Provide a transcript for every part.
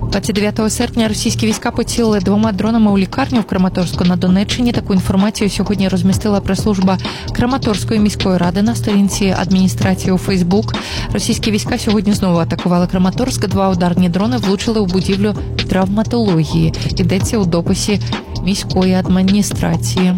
29 серпня російські війська поцілили 2 дронами у лікарню в Краматорську на Донеччині. Таку інформацію сьогодні розмістила прес-служба Краматорської міської ради на сторінці адміністрації у Фейсбук. Російські війська сьогодні знову атакували Краматорськ. 2 ударні дрони влучили у будівлю травматології. Йдеться у дописі міської адміністрації.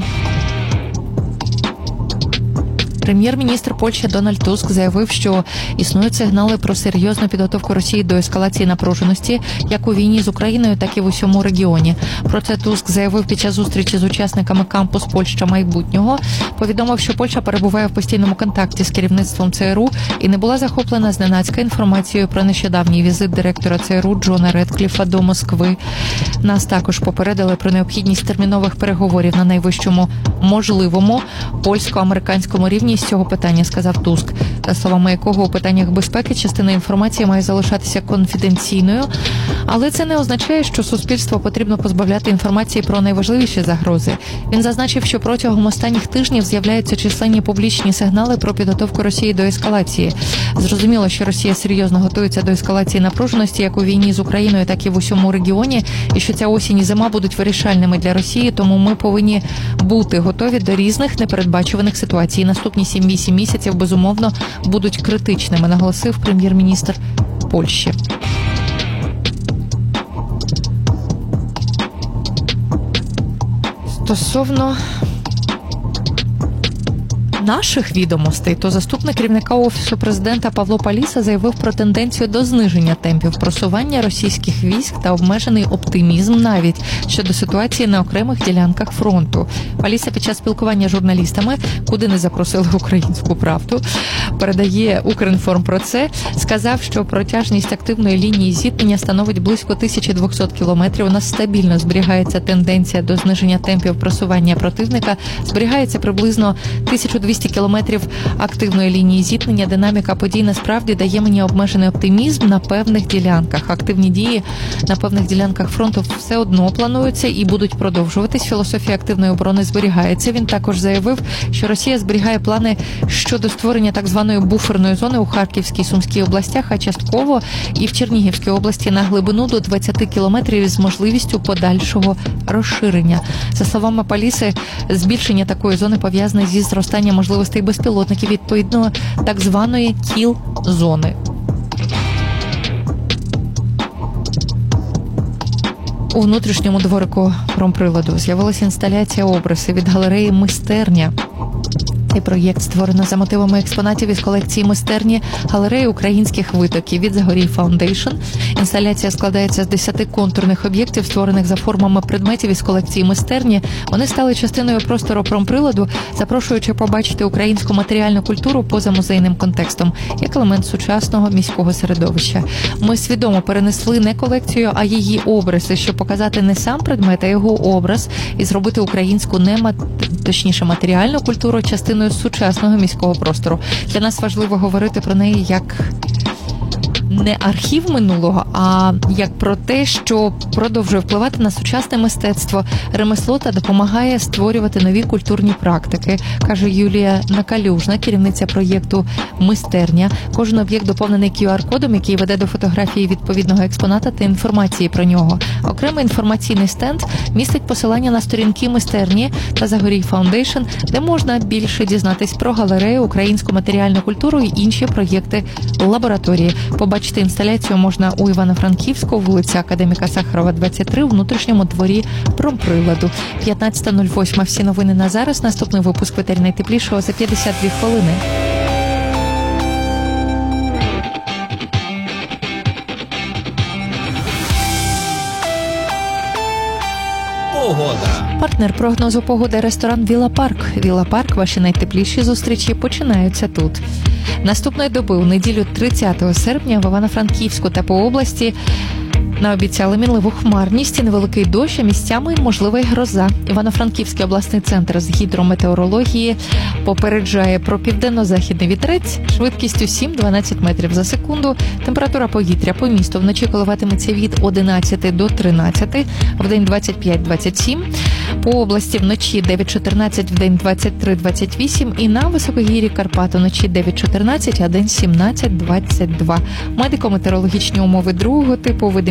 Прем'єр-міністр Польщі Дональд Туск заявив, що існують сигнали про серйозну підготовку Росії до ескалації напруженості як у війні з Україною, так і в усьому регіоні. Про це Туск заявив під час зустрічі з учасниками кампус «Польща майбутнього». Повідомив, що Польща перебуває в постійному контакті з керівництвом ЦРУ і не була захоплена зненацька інформацією про нещодавній візит директора ЦРУ Джона Редкліфа до Москви. Нас також попередили про необхідність термінових переговорів на найвищому можливому польсько-американському рівні з цього питання, сказав Туск, за словами якого у питаннях безпеки частина інформації має залишатися конфіденційною, але це не означає, що суспільство потрібно позбавляти інформації про найважливіші загрози. Він зазначив, що протягом останніх тижнів з'являються численні публічні сигнали про підготовку Росії до ескалації. Зрозуміло, що Росія серйозно готується до ескалації напруженості як у війні з Україною, так і в усьому регіоні, і що ця осінь і зима будуть вирішальними для Росії, тому ми повинні бути готові до різних непередбачуваних ситуацій. Наступні 7-8 місяців, безумовно, будуть критичними, наголосив прем'єр-міністр Польщі. Стосовно наших відомостей, то заступник керівника Офісу президента Павло Паліса заявив про тенденцію до зниження темпів просування російських військ та обмежений оптимізм навіть щодо ситуації на окремих ділянках фронту. Паліса під час спілкування з журналістами, куди не запросили «Українську правду», передає Укрінформ про це, сказав, що протяжність активної лінії зіткнення становить близько 1200 кілометрів. У нас стабільно зберігається тенденція до зниження темпів просування противника, зберігається приблизно 1200 кілометрів активної лінії зіткнення. Динаміка подій насправді дає мені обмежений оптимізм на певних ділянках. Активні дії на певних ділянках фронту все одно плануються і будуть продовжуватись. Філософія активної оборони зберігається. Він також заявив, що Росія зберігає плани щодо створення так званої буферної зони у Харківській, Сумській областях, а частково і в Чернігівській області на глибину до 20 кілометрів з можливістю подальшого розширення. За словами Паліси, збільшення такої зони пов'язане зі зростанням можливостей безпілотників, відповідно так званої кіл-зони. У внутрішньому дворику промприладу з'явилася інсталяція «Обриси» від галереї «Мистерня». Цей проєкт створено за мотивами експонатів із колекції «Мистерні» галереї українських витоків від Загорій Фаундейшн. Інсталяція складається з 10 контурних об'єктів, створених за формами предметів із колекції «Мистерні». Вони стали частиною простору промприладу, запрошуючи побачити українську матеріальну культуру поза музейним контекстом, як елемент сучасного міського середовища. Ми свідомо перенесли не колекцію, а її обриси, щоб показати не сам предмет, а його образ, і зробити українську матеріальну культуру частиною сучасного міського простору. Для нас важливо говорити про неї як не архів минулого, а як про те, що продовжує впливати на сучасне мистецтво, ремесло та допомагає створювати нові культурні практики, каже Юлія Накалюжна, керівниця проєкту «Мистерня». Кожен об'єкт доповнений QR-кодом, який веде до фотографії відповідного експоната та інформації про нього. Окремий інформаційний стенд містить посилання на сторінки «Мистерні» та Загорій Фаундейшн, де можна більше дізнатись про галерею, українську матеріальну культуру і інші проєкти лабораторії. Побачити інсталяцію можна у Івано-Франківську, вулиця Академіка Сахарова, 23, у внутрішньому дворі промприладу. 15:08. Всі новини на зараз. Наступний випуск в етері найтеплішого за 52 хвилини. Погода. Партнер прогнозу погоди – ресторан «Віла Парк». «Віла Парк» – ваші найтепліші зустрічі починаються тут. Наступної доби, у неділю 30 серпня, в Івано-Франківську та по області наобіцяли мінливу хмарність і невеликий дощ, а місцями можлива й гроза. Івано-Франківський обласний центр з гідрометеорології попереджає про південно-західний вітерець швидкістю 7-12 метрів за секунду. Температура повітря по місту вночі коливатиметься від 11 до 13, вдень 25-27. По області вночі 9-14, вдень 23-28 і на високогір'ї Карпат вночі 9-14, а день 17-22. Медико-метеорологічні умови другого типу, види